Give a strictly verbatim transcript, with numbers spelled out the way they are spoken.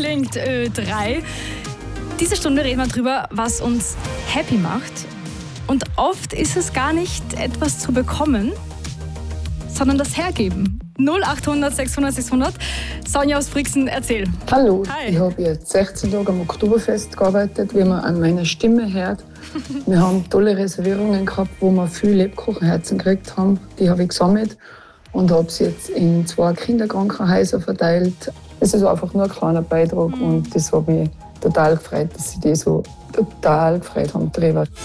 klingt Ö drei. Diese Stunde reden wir darüber, was uns happy macht. Und oft ist es gar nicht etwas zu bekommen, sondern das Hergeben. null achthundert sechshundert sechshundert. Sonja aus Brixen, erzähl. Hallo, Hi. ich habe jetzt sechzehn Tage am Oktoberfest gearbeitet, wie man an meiner Stimme hört. Wir haben tolle Reservierungen gehabt, wo wir viele Lebkuchenherzen gekriegt haben. Die habe ich gesammelt und habe sie jetzt in zwei Kinderkrankenhäuser verteilt. Es ist einfach nur ein kleiner Beitrag mhm. und das hat mich total gefreut, dass sie die so total gefreut haben darüber.